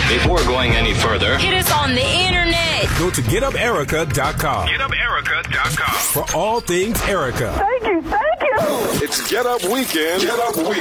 Before going any further, hit us on the internet. Go to GetUpErica.com. GetUpErica.com. For all things Erica. Thank you. It's Get Up Weekend. Get Up Weekend.